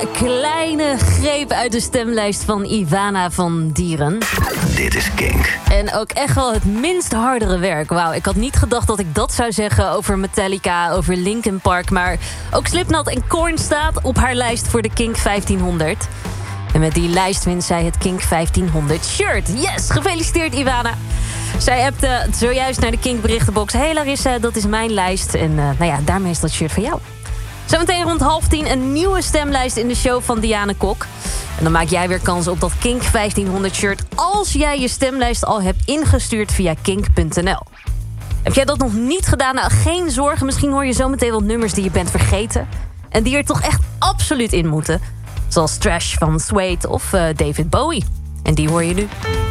kleine greep uit de stemlijst van Ivana van Dieren. Dit is Kink. En ook echt wel het minst hardere werk. Wauw, ik had niet gedacht dat ik dat zou zeggen over Metallica, over Linkin Park. Maar ook Slipknot en Korn staat op haar lijst voor de Kink 1500. En met die lijst wint zij het Kink 1500 shirt. Yes, gefeliciteerd Ivana. Zij appte zojuist naar de Kink berichtenbox. Hey Larissa, dat is mijn lijst. En daarmee is dat shirt van jou. Zometeen rond 9:30 een nieuwe stemlijst in de show van Diane Kok. En dan maak jij weer kans op dat Kink 1500 shirt als jij je stemlijst al hebt ingestuurd via kink.nl. Heb jij dat nog niet gedaan? Nou, geen zorgen. Misschien hoor je zometeen wat nummers die je bent vergeten. En die er toch echt absoluut in moeten. Zoals Trash van Suede of David Bowie. En die hoor je nu.